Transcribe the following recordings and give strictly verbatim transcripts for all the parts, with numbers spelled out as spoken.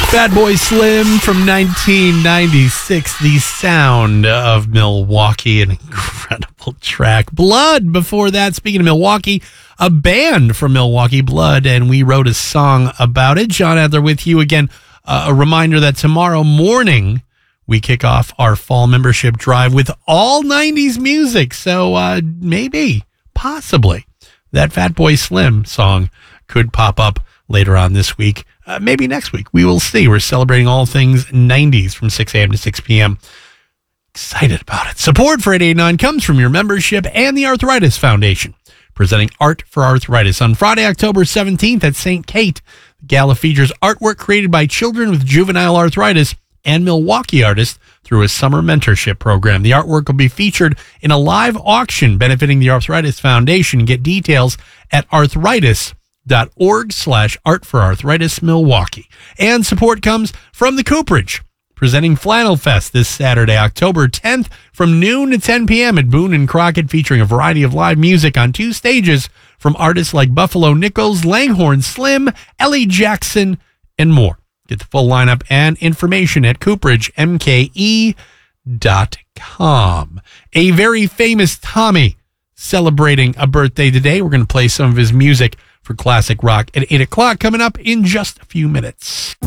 Fatboy Slim from nineteen ninety-six, the sound of Milwaukee, an incredible track. Blood before that, speaking of Milwaukee, a band from Milwaukee, Blood, and we wrote a song about it. John Adler with you again. Uh, a reminder that tomorrow morning we kick off our fall membership drive with all nineties music. So uh, maybe, possibly, that Fatboy Slim song could pop up later on this week. Uh, maybe next week. We will see. We're celebrating all things nineties from six a.m. to six p.m. Excited about it. Support for eight eighty-nine comes from your membership and the Arthritis Foundation, presenting Art for Arthritis on Friday, October seventeenth at Saint Kate. The gala features artwork created by children with juvenile arthritis and Milwaukee artists through a summer mentorship program. The artwork will be featured in a live auction benefiting the Arthritis Foundation. Get details at arthritis dot org slash art for arthritis Milwaukee. And support comes from the Cooperage, presenting Flannel Fest this Saturday, October tenth from noon to ten p.m. at Boone and Crockett, featuring a variety of live music on two stages from artists like Buffalo Nichols, Langhorne Slim, Ellie Jackson, and more. Get the full lineup and information at cooperage m k e dot com. A very famous Tommy celebrating a birthday today. We're going to play some of his music for classic rock at eight o'clock, coming up in just a few minutes.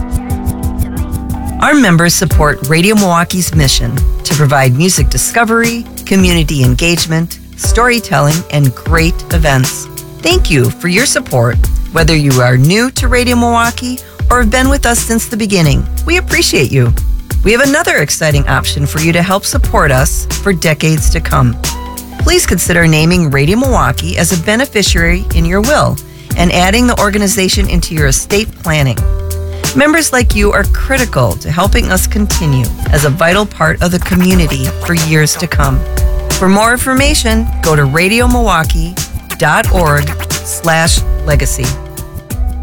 Our members support Radio Milwaukee's mission to provide music discovery, community engagement, storytelling, and great events. Thank you for your support, whether you are new to Radio Milwaukee or have been with us since the beginning. We appreciate you. We have another exciting option for you to help support us for decades to come. Please consider naming Radio Milwaukee as a beneficiary in your will and adding the organization into your estate planning. Members like you are critical to helping us continue as a vital part of the community for years to come. For more information, go to radio milwaukee dot org slash legacy.